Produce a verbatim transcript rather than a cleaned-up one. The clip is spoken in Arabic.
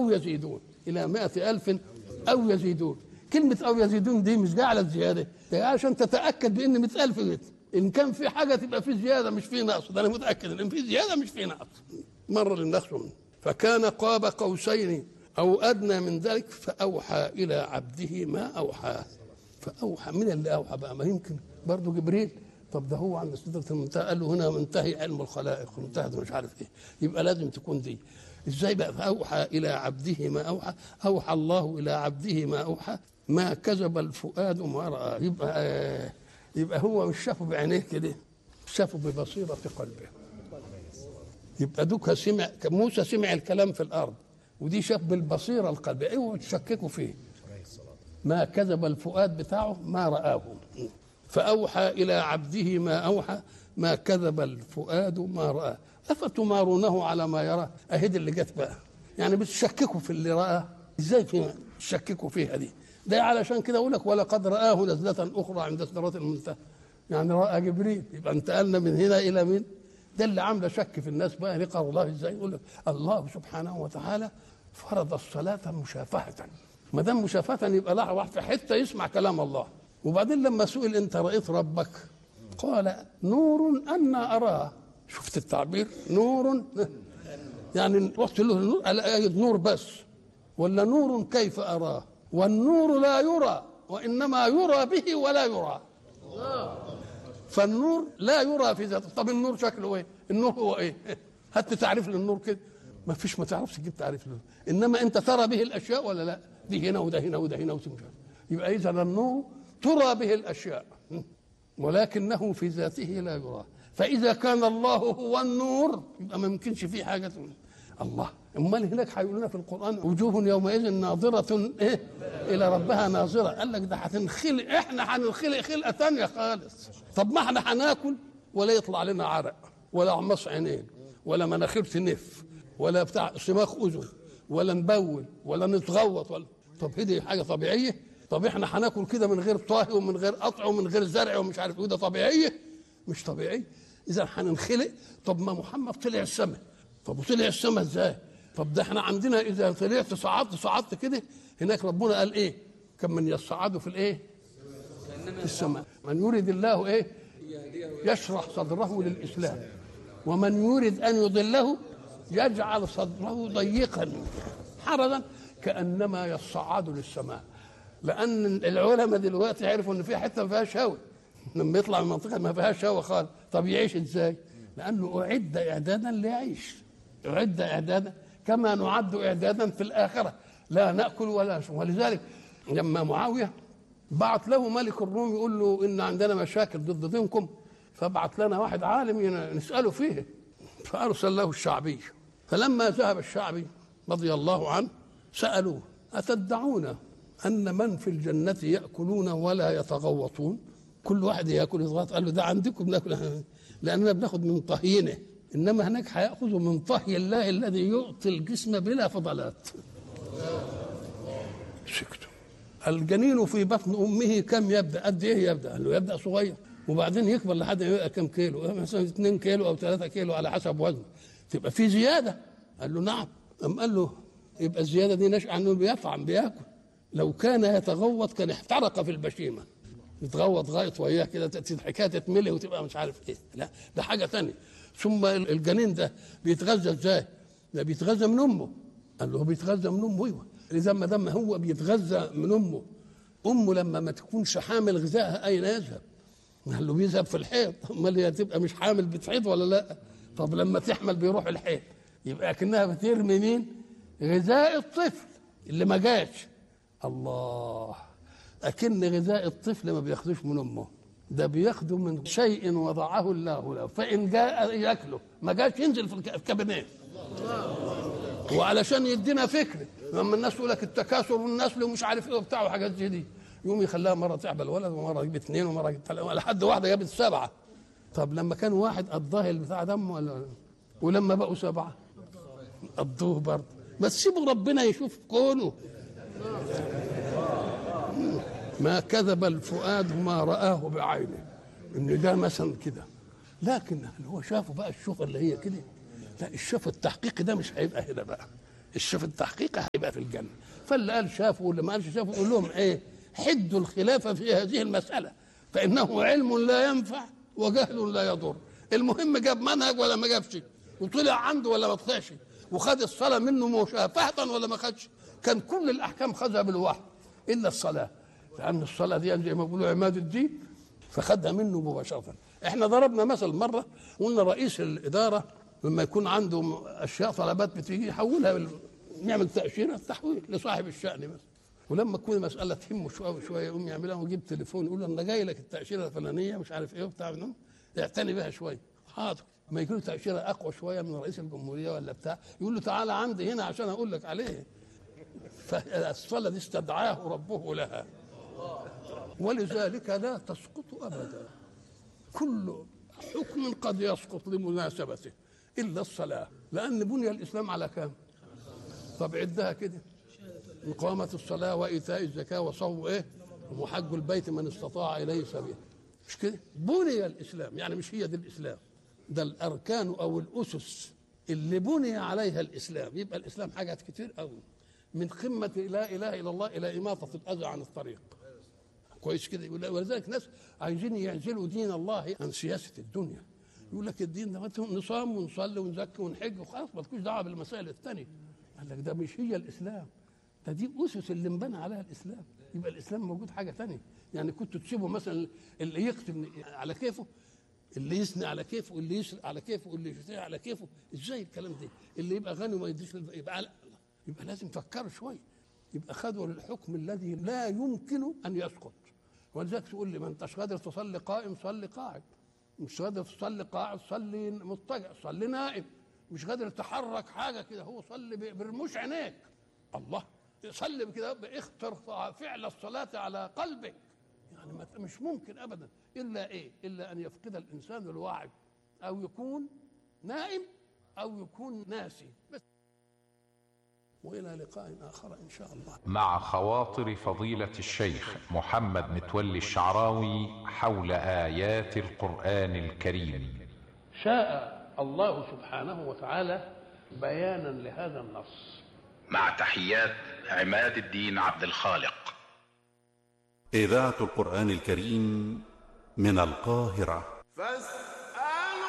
أو يزيدون إلى مائة ألف أو يزيدون. كلمة أو يزيدون دي مش جاية على الزيادة، ده عشان تتأكد بأن مائة ألف جت. إن كان في حاجة تبقى في زيادة مش في نقص، ده أنا متأكد إن في زيادة مش في نقص. مرة للنقص منه. فكان قاب قوسين أو أدنى من ذلك فأوحى إلى عبده ما أوحى. فأوحى، من اللي أوحى بقى؟ ما يمكن برضه جبريل. طب ده هو عند سدرة المنتهى، قال له هنا منتهي علم الخلائق، منتهى مش عارف إيه، يبقى لازم تكون دي. إزاي بقى؟ فأوحى إلى عبده ما أوحى. أوحى الله إلى عبده ما أوحى ما كذب الفؤاد ما رأى. يبقى آه يبقى هو مش شافه بعينيه كده، شافه ببصيرة قلبه. يبقى دوكا سمع، موسى سمع الكلام في الأرض، ودي شاف بالبصيرة القلبية. اوعوا تشككوا فيه. ما كذب الفؤاد بتاعه ما رآه. فأوحى إلى عبده ما أوحى ما كذب الفؤاد ما رآه أفتمارونه على ما يرى. أهد اللي جت بقى، يعني بتشككوا في اللي رآه. إزاي في تشككوا فيها دي؟ ده علشان كده أقول لك ولقد رآه نزلة أخرى عند سدرة المنتهى، يعني رأى جبريل. يبقى انتقلنا من هنا إلى مين؟ ده اللي عامله شك في الناس بقى. لقى الله ازاي؟ يقول لك الله سبحانه وتعالى فرض الصلاة مشافهة. ما دام مشافهة يبقى لا واحد في حتة يسمع كلام الله. وبعدين لما سئل أنت رأيت ربك؟ قال نور أنا أراه. شفت التعبير؟ نور، يعني رحت له النور، قال نور بس، ولا نور كيف أراه؟ والنور لا يرى وإنما يرى به ولا يرى. فالنور لا يرى في ذاته. طب النور شكله ايه؟ النور هو ايه؟ هات تعريف للنور كده، ما فيش، ما تعرفش تجيب تعريف له. انما انت ترى به الاشياء ولا لا؟ دي هنا وده هنا وده هنا وده. يبقى اذا النور ترى به الاشياء ولكنه في ذاته لا يرى. فاذا كان الله هو النور يبقى ما يمكنش فيه حاجه الله. امال هناك هيقول لنا في القران وجوه يومئذ ناظره ايه الى ربها ناظره. قال لك ده هتنخلق، احنا هننخلق خلقه ثانيه خالص. طب ما احنا هناكل ولا يطلع لنا عرق ولا عمص عينين ولا مناخير تنف ولا بتاع صماخ اذن ولا نبول ولا نتغوط ولا. طب هي دي حاجه طبيعيه؟ طب احنا هناكل كده من غير طهي ومن غير قطع ومن غير زرع ومش عارف ايه، ده طبيعيه؟ مش طبيعي. اذا هننخلق. طب ما محمد طلع السماء، طب وطلع السماء ازاي؟ طب ده احنا عندنا اذا طلعت صعدت صعدت كده، هناك ربنا قال ايه؟ كم من يصعدوا في الايه؟ في السماء. من يريد الله ايه؟ يشرح صدره للاسلام، ومن يريد ان يضله يجعل صدره ضيقا حرجا كانما يصعد للسماء. لان العلماء دلوقتي عرفوا ان في حته ما فيهاش هواء، لما يطلع من منطقه ما فيهاش هواء خالص. طب يعيش ازاي؟ لانه اعد اعدادا ليعيش، اعد اعدادا كما نعد اعدادا في الاخره، لا ناكل ولا نشرب. ولذلك لما معاويه بعت له ملك الروم يقول له ان عندنا مشاكل ضد دينكم، فبعت لنا واحد عالم نساله فيه، فارسل له الشعبي. فلما ذهب الشعبي رضي الله عنه سالوه اتدعون ان من في الجنه ياكلون ولا يتغوطون؟ كل واحد ياكل يتغوط. قال له ده عندكم ناكل لاننا بناخذ من طهينه، انما هناك هياخذوا من طهي الله الذي يعطي الجسم بلا فضلات. سكتوا. الجنين في بطن امه كم يبدا؟ قد ايه يبدا؟ قال له يبدا صغير وبعدين يكبر لحد ما يبقى كم كيلو؟ مثلا اثنين كيلو او ثلاثة كيلو على حسب وزنه، تبقى في زياده. قال له نعم. أم قال له يبقى الزياده دي نشأ عنه بيطعم بياكل. لو كان يتغوط كان احترق في البشيمه، يتغوط غايط وياه كده الحكايه تتملي وتبقى مش عارف ايه. لا ده حاجه ثانيه. ثم الجنين ده بيتغذى ازاي؟ ده بيتغذى من امه. قال له بيتغذى من امه. ايوه، اذا ما دام هو بيتغذى من امه، امه لما ما تكونش حامل غذائها اين يذهب؟ قال له بيذهب في الحيض. امال هي تبقى مش حامل بتحيض ولا لا؟ طب لما تحمل بيروح الحيض، يبقى كأنها بترمي مين؟ غذاء الطفل اللي ما جاش. الله، أكن غذاء الطفل ما بياخدوش من امه، ده بياخده من شيء وضعه الله له، فإن جاء ياكله، ما جاش ينزل في الكابينيه. وعلشان يدينا فكره، لما الناس يقول لك التكاثر والنسل ومش عارف ايه وبتاع وحاجات زي دي، يقوم يخليها مره تعبل ولد ومره يجيب اثنين ومره يجيب ثلاثه لحد واحده جابت سبعه. طب لما كان واحد قضاه بتاع دم ولا، ولما بقوا سبعه قضوه برضه. بس سيبوا ربنا يشوف كونه. ما كذب الفؤاد ما رآه بعينه، ان ده مثلا كده. لكن هل هو شافه بقى الشوفه اللي هي كده؟ لا، الشوف التحقيقي ده مش هيبقى هنا بقى. الشوف التحقيق هيبقى في الجنه. فاللي قال شافه واللي ما قالش شافه يقول لهم ايه؟ حدوا الخلاف في هذه المساله فانه علم لا ينفع وجهل لا يضر. المهم جاب منهج ولا ما جابش، وطلع عنده ولا ما طلعش، وخد الصلاه منه مشافهه ولا ما خدش. كان كل الاحكام خدها بالوحي الا الصلاه، لان الصلاه دي زي ما بيقولوا عماد الدين، فخدها منه مباشره. احنا ضربنا مثل مره قلنا رئيس الاداره لما يكون عنده اشياء طلبات بتيجي يحولها بال... نعمل تاشيره تحويل لصاحب الشأن بس، ولما تكون مساله تهمه شويه شويه يقوم يعملها ويجيب تليفون يقول له انا جاي لك التاشيره الفلانيه مش عارف ايه وبتاع، اعتني بها شويه. حاضر. ما يجي له تاشيره اقوى شويه من رئيس الجمهوريه ولا بتاع يقول له تعالى عندي هنا عشان اقول لك عليه. فالصلاه دي استدعاه ربه لها، ولذلك لا تسقط ابدا. كل حكم قد يسقط لمناسبته الا الصلاه، لان بني الاسلام على كام؟ طب عدها كده: إقامة الصلاة وإيتاء الزكاة وصوم إيه؟ وحج البيت من استطاع إليه سبيلا. مش كده؟ بني الإسلام، يعني مش هي دي الإسلام، ده الأركان أو الأسس اللي بني عليها الإسلام. يبقى الإسلام حاجات كتير قوي، من قمة لا إله إلا الله إلى إماطة الأذى عن الطريق. كويس كده؟ ولذلك ناس عايزين يعزلوا دين الله عن سياسة الدنيا. يقول لك الدين ده نصام ونصلي ونزكي ونحج وخلاص ما لكوش دعوة بالمسائل الثانية. قال لك ده مش هي الإسلام، ده دي أسس اللي انبنى عليها الإسلام. يبقى الإسلام موجود حاجة تانية. يعني كنت تسيبه مثلا اللي يقتل على كيفه، اللي يسني على كيفه، اللي يسرق على كيفه، اللي يشتري على كيفه، ازاي الكلام ده؟ اللي يبقى غني وما يديش يبقى لا. يبقى لازم تفكروا شويه. يبقى خدوا الحكم الذي لا يمكن ان يسقط. ولذلك تقول لي ما انتش قادر تصلي قائم صلي قاعد، مش قادر تصلي قاعد صلي مضطجع، صلي نائم، مش قادر تحرك حاجه كده هو صلي برموش عينيك. الله، صلي كده باختر فعل الصلاه على قلبك. يعني مش ممكن ابدا الا ايه؟ الا ان يفقد الانسان الوعي، او يكون نائم او يكون ناسي بس. والى لقاء اخر ان شاء الله. مع خواطر فضيلة الشيخ محمد متولي الشعراوي حول آيات القرآن الكريم. شاء الله سبحانه وتعالى بيانا لهذا النص. مع تحيات عماد الدين عبد الخالق. إذاعة القرآن الكريم من القاهرة.